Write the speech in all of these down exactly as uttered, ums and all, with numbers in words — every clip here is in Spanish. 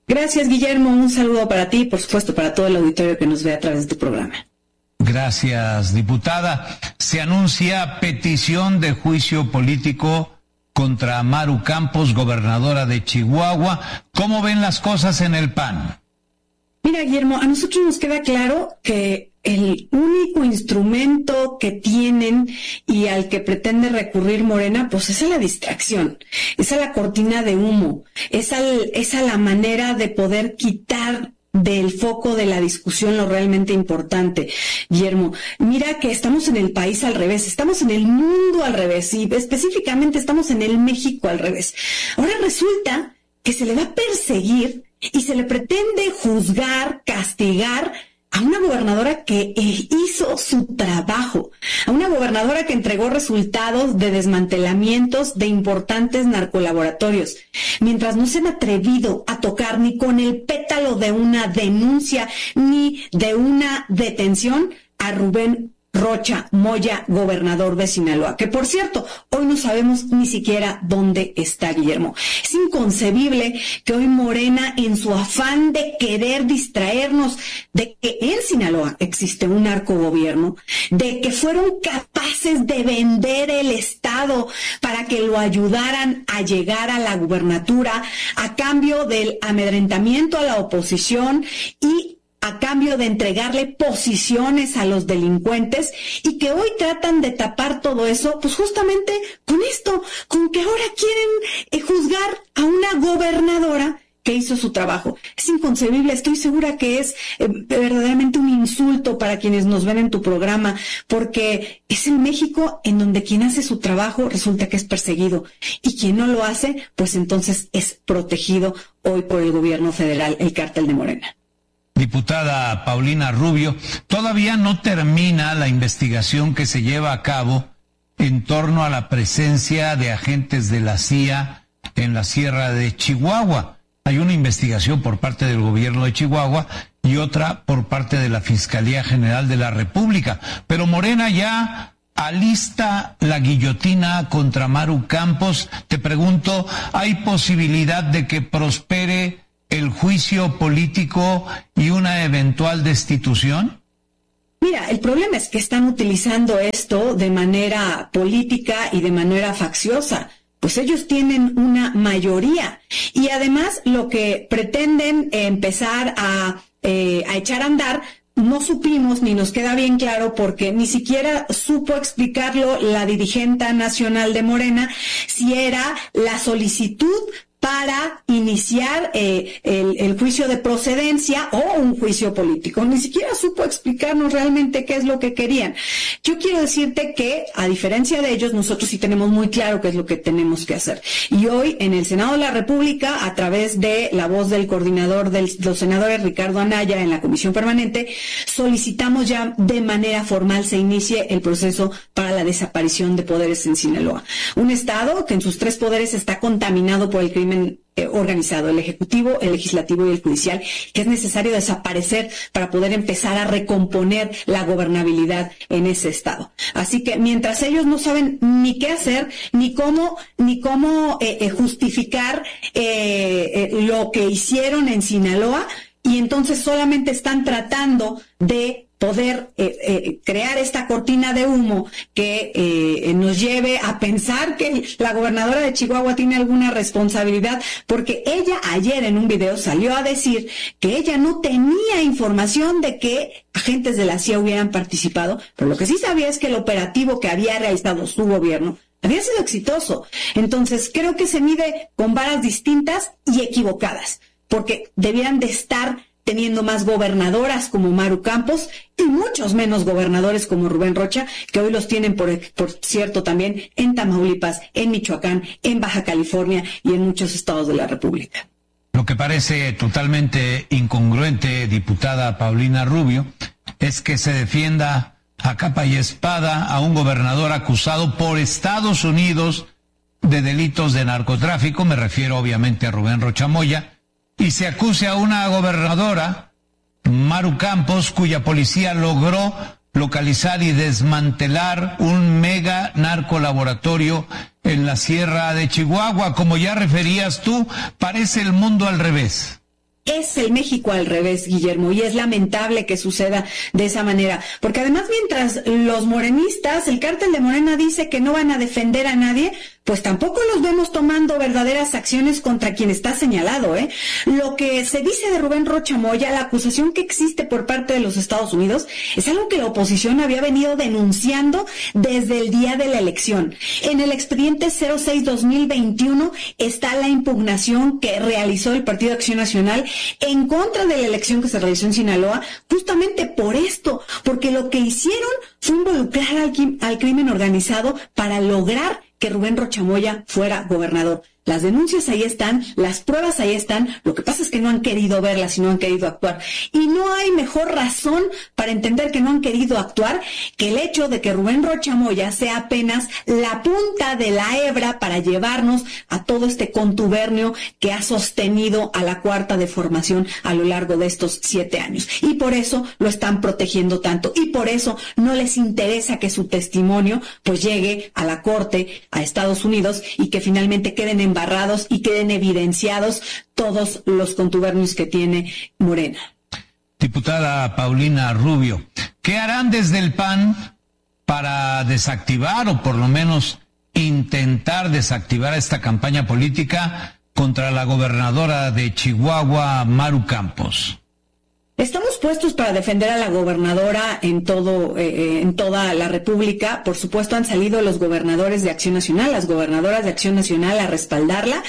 Gracias, Guillermo. Un saludo para ti y, por supuesto, para todo el auditorio que nos ve a través de tu programa. Gracias, diputada. Se anuncia petición de juicio político contra Maru Campos, gobernadora de Chihuahua. ¿Cómo ven las cosas en el P A N? Mira, Guillermo, a nosotros nos queda claro que el único instrumento que tienen y al que pretende recurrir Morena, pues es a la distracción, es a la cortina de humo, es, al, es a la manera de poder quitar del foco de la discusión lo realmente importante. Guillermo, mira que estamos en el país al revés, estamos en el mundo al revés y específicamente estamos en el México al revés. Ahora resulta que se le va a perseguir y se le pretende juzgar, castigar a una gobernadora que hizo su trabajo, a una gobernadora que entregó resultados de desmantelamientos de importantes narcolaboratorios, mientras no se han atrevido a tocar ni con el pétalo de una denuncia ni de una detención a Rubén Rocha Moya, gobernador de Sinaloa, que por cierto, hoy no sabemos ni siquiera dónde está, Guillermo. Es inconcebible que hoy Morena, en su afán de querer distraernos de que en Sinaloa existe un narcogobierno, de que fueron capaces de vender el Estado para que lo ayudaran a llegar a la gubernatura a cambio del amedrentamiento a la oposición y a cambio de entregarle posiciones a los delincuentes, y que hoy tratan de tapar todo eso, pues justamente con esto, con que ahora quieren eh, juzgar a una gobernadora que hizo su trabajo. Es inconcebible, estoy segura que es eh, verdaderamente un insulto para quienes nos ven en tu programa, porque es el México en donde quien hace su trabajo resulta que es perseguido, y quien no lo hace, pues entonces es protegido hoy por el gobierno federal, el cártel de Morena. Diputada Paulina Rubio, todavía no termina la investigación que se lleva a cabo en torno a la presencia de agentes de la C I A en la Sierra de Chihuahua. Hay una investigación por parte del gobierno de Chihuahua y otra por parte de la Fiscalía General de la República. Pero Morena ya alista la guillotina contra Maru Campos. Te pregunto, ¿hay posibilidad de que prospere el juicio político y una eventual destitución? Mira, el problema es que están utilizando esto de manera política y de manera facciosa. Pues ellos tienen una mayoría y además lo que pretenden empezar a, eh, a echar a andar, no supimos ni nos queda bien claro, porque ni siquiera supo explicarlo la dirigente nacional de Morena, si era la solicitud para iniciar eh, el, el juicio de procedencia o un juicio político. Ni siquiera supo explicarnos realmente qué es lo que querían. Yo quiero decirte que, a diferencia de ellos, nosotros sí tenemos muy claro qué es lo que tenemos que hacer. Y hoy, en el Senado de la República, a través de la voz del coordinador de los senadores, Ricardo Anaya, en la Comisión Permanente, solicitamos ya de manera formal se inicie el proceso para la desaparición de poderes en Sinaloa. Un Estado que en sus tres poderes está contaminado por el crimen organizado, el ejecutivo, el legislativo y el judicial, que es necesario desaparecer para poder empezar a recomponer la gobernabilidad en ese estado. Así que mientras ellos no saben ni qué hacer, ni cómo, ni cómo eh, eh, justificar eh, eh, lo que hicieron en Sinaloa, y entonces solamente están tratando de poder eh, eh, crear esta cortina de humo que eh, nos lleve a pensar que la gobernadora de Chihuahua tiene alguna responsabilidad, porque ella ayer en un video salió a decir que ella no tenía información de que agentes de la C I A hubieran participado, pero lo que sí sabía es que el operativo que había realizado su gobierno había sido exitoso. Entonces creo que se mide con varas distintas y equivocadas, porque debieran de estar teniendo más gobernadoras como Maru Campos y muchos menos gobernadores como Rubén Rocha, que hoy los tienen, por, por cierto, también en Tamaulipas, en Michoacán, en Baja California y en muchos estados de la República. Lo que parece totalmente incongruente, diputada Paulina Rubio, es que se defienda a capa y espada a un gobernador acusado por Estados Unidos de delitos de narcotráfico, me refiero obviamente a Rubén Rocha Moya, y se acuse a una gobernadora, Maru Campos, cuya policía logró localizar y desmantelar un mega narcolaboratorio en la Sierra de Chihuahua. Como ya referías tú, parece el mundo al revés. Es el México al revés, Guillermo, y es lamentable que suceda de esa manera, porque además mientras los morenistas, el cártel de Morena dice que no van a defender a nadie, pues tampoco los vemos tomando verdaderas acciones contra quien está señalado, ¿eh? Lo que se dice de Rubén Rocha Moya, la acusación que existe por parte de los Estados Unidos, es algo que la oposición había venido denunciando desde el día de la elección. En el expediente cero seis dos mil veintiuno está la impugnación que realizó el Partido Acción Nacional en contra de la elección que se realizó en Sinaloa, justamente por esto, porque lo que hicieron fue involucrar al, al crimen organizado para lograr que Rubén Rocha Moya fuera gobernador. Las denuncias ahí están, las pruebas ahí están, lo que pasa es que no han querido verlas y no han querido actuar. Y no hay mejor razón para entender que no han querido actuar que el hecho de que Rubén Rocha Moya sea apenas la punta de la hebra para llevarnos a todo este contubernio que ha sostenido a la Cuarta de Formación a lo largo de estos siete años. Y por eso lo están protegiendo tanto, y por eso no les interesa que su testimonio pues llegue a la Corte, a Estados Unidos, y que finalmente queden en y queden evidenciados todos los contubernios que tiene Morena. Diputada Paulina Rubio, ¿qué harán desde el P A N para desactivar o por lo menos intentar desactivar esta campaña política contra la gobernadora de Chihuahua, Maru Campos? Estamos puestos para defender a la gobernadora en todo, eh, en toda la República. Por supuesto, han salido los gobernadores de Acción Nacional, las gobernadoras de Acción Nacional a respaldarla.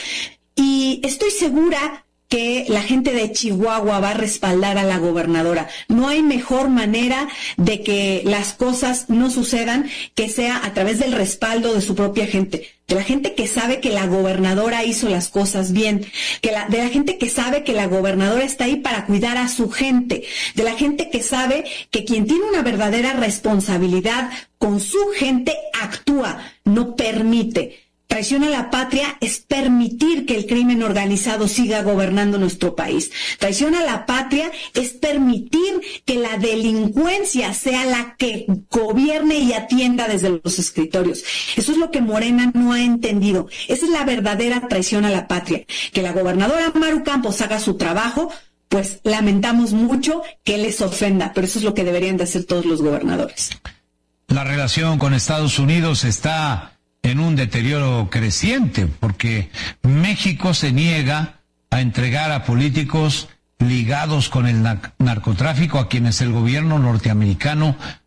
Y estoy segura que la gente de Chihuahua va a respaldar a la gobernadora. No hay mejor manera de que las cosas no sucedan que sea a través del respaldo de su propia gente, de la gente que sabe que la gobernadora hizo las cosas bien, que la, de la gente que sabe que la gobernadora está ahí para cuidar a su gente, de la gente que sabe que quien tiene una verdadera responsabilidad con su gente actúa, no permite. Traición a la patria es permitir que el crimen organizado siga gobernando nuestro país. Traición a la patria es permitir que la delincuencia sea la que gobierne y atienda desde los escritorios. Eso es lo que Morena no ha entendido. Esa es la verdadera traición a la patria. Que la gobernadora Maru Campos haga su trabajo, pues lamentamos mucho que les ofenda, pero eso es lo que deberían de hacer todos los gobernadores. La relación con Estados Unidos está en un deterioro creciente, porque México se niega a entregar a políticos ligados con el narcotráfico a quienes el gobierno norteamericano